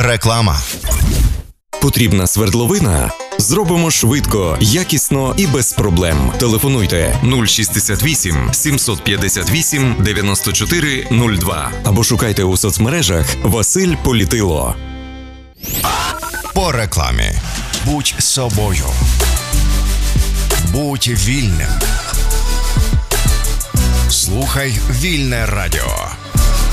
Реклама. Потрібна свердловина? Зробимо швидко, якісно і без проблем. Телефонуйте 068 758 94 02 або шукайте у соцмережах Василь Політило. По рекламі. Будь собою. Будь вільним. Слухай Вільне радіо.